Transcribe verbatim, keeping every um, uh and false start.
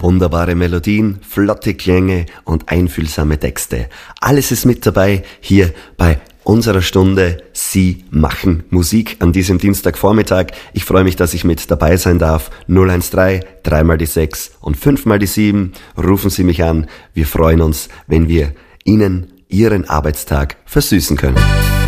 Wunderbare Melodien, flotte Klänge und einfühlsame Texte. Alles ist mit dabei hier bei unserer Stunde Sie machen Musik an diesem Dienstagvormittag. Ich freue mich, dass ich mit dabei sein darf. null eins drei, drei mal die sechs und fünf mal die sieben. Rufen Sie mich an. Wir freuen uns, wenn wir Ihnen Ihren Arbeitstag versüßen können.